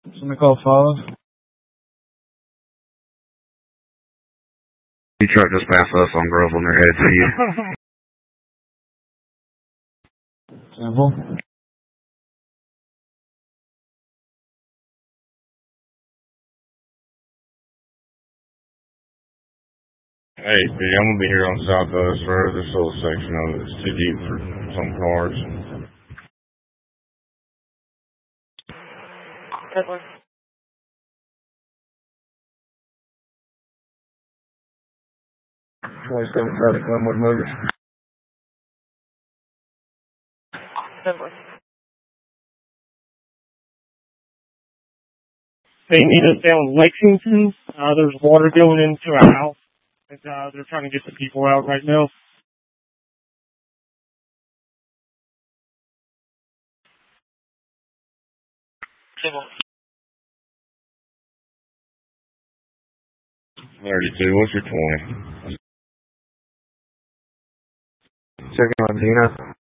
Somebody call 5. Truck just passed us on girls on their heads. Sample. Hey, B, I'm gonna be here on Southwest Road. This little section of it's too deep for some cars. Good one. Glenwood Motors. Good one. They need us down Lexington. There's water going into a house. And, they're trying to get the people out right now. Good one. 32, what's your 20? Checking on Dina.